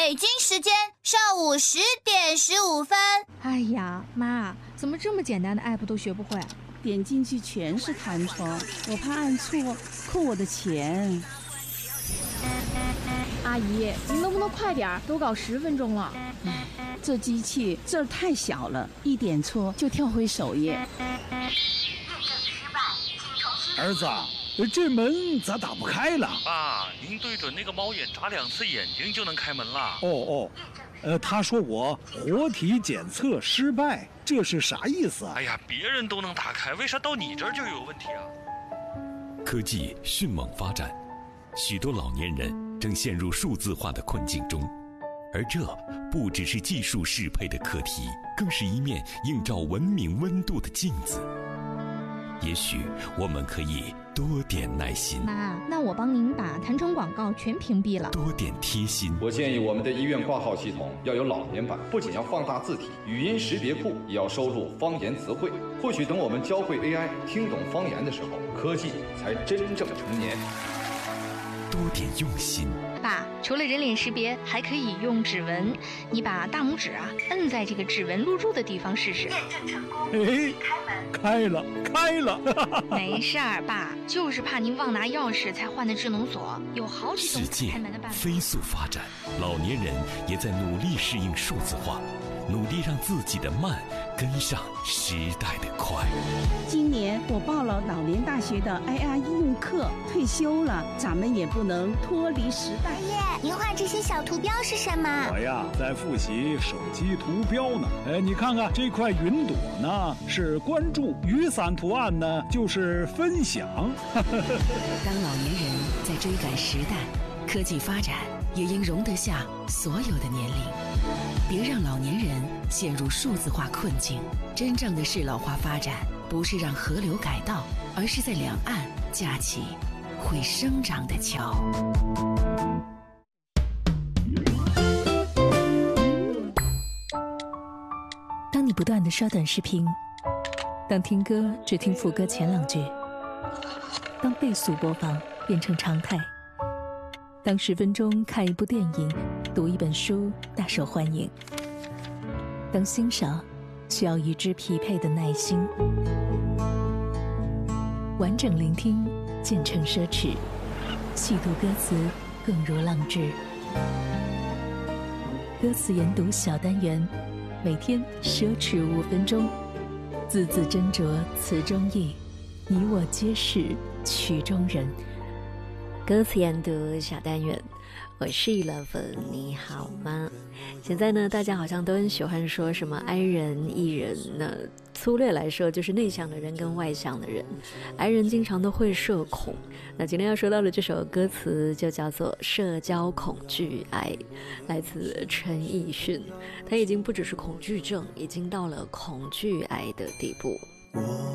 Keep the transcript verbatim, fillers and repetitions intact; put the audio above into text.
北京时间上午十点十五分。 哎呀，妈，怎么这么简单的 app 都学不会？ 点进去全是弹窗，我怕按错扣我的钱。 阿姨，你能不能快点？都搞十分钟了。 唉，这机器字儿太小了，一点错就跳回首页。 儿子，这门咋打不开了？ 爸，您对准那个猫眼眨两次眼睛就能开门了。 哦哦，呃，他说我活体检测失败，这是啥意思啊？ 哎呀，别人都能打开，为啥到你这儿就有问题啊？ 科技迅猛发展，许多老年人正陷入数字化的困境中，而这不只是技术适配的课题，更是一面映照文明温度的镜子。也许我们可以多点耐心。 妈，那我帮您把弹窗广告全屏蔽了。 多点贴心。 我建议我们的医院挂号系统要有老年版，不仅要放大字体，语音识别库也要收录方言词汇。或许等我们教会 A I 听懂方言的时候，科技才真正成年。 多点用心。 爸，除了人脸识别，还可以用指纹。你把大拇指啊摁在这个指纹录入的地方试试。验证成功。 哎，开了，开了。 没事儿，爸，就是怕您忘拿钥匙才换的智能锁，有好几种开门的办法。 世界飞速发展，老年人也在努力适应数字化，努力让自己的慢跟上时代的快。 今年我报了老年大学的 I R 应用课，退休了，咱们也不能脱离时代。 爷爷，您画这些小图标是什么？ 我呀，在复习手机图标呢。哎，你看看这块云朵呢，是关注；雨伞图案呢，就是分享。 当老年人在追赶时代，科技发展也应容得下所有的年龄。别让老年人陷入数字化困境。真正的适老化发展，不是让河流改道，而是在两岸架起会生长的桥。 当你不断地刷短视频，当听歌只听副歌前两句，当倍速播放变成常态，当十分钟看一部电影、读一本书大受欢迎，当欣赏需要与之匹配的耐心，完整聆听渐成奢侈，细读歌词更如浪掷。歌词研读小单元，每天奢侈五分钟，字字斟酌词中意，你我皆是曲中人。 歌词研读小单元，我是 Eleven， 你好吗？现在呢，大家好像都很喜欢说什么 I 人 E 人，那粗略来说就是内向的人跟外向的人。I 人经常都会社恐，那今天要说到的这首歌词就叫做社交恐惧癌，来自陈奕迅。他已经不只是恐惧症，已经到了恐惧癌的地步。